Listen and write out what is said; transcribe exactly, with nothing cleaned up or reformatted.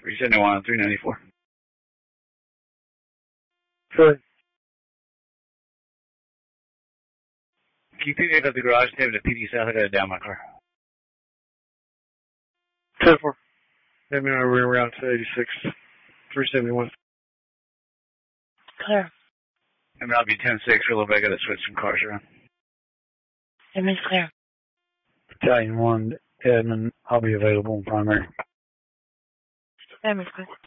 three seventy-one, three ninety-four. Good. Can you pick me up at the garage, David, at P D South? I got to down my car. ten four. Let me know rear route to eighty-six, three seventy-one. Clear. I mean, I'll be ten six for a little bit. I got to switch some cars around. Edmund's clear. Battalion one, Edmund, I'll be available in primary. Edmund's clear.